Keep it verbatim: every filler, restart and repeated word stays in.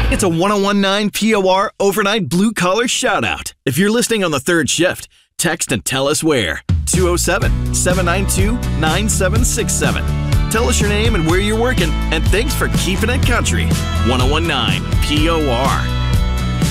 It's a one oh one nine P O R overnight blue-collar shout-out. If you're listening on the third shift, text and tell us where. two oh seven, seven nine two, nine seven six seven. Tell us your name and where you're working, and thanks for keeping it country. one oh one nine P O R.